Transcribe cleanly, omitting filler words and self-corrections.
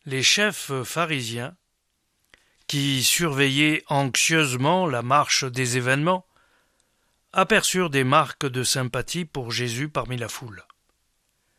Les chefs pharisiens, qui surveillaient anxieusement la marche des événements, aperçurent des marques de sympathie pour Jésus parmi la foule.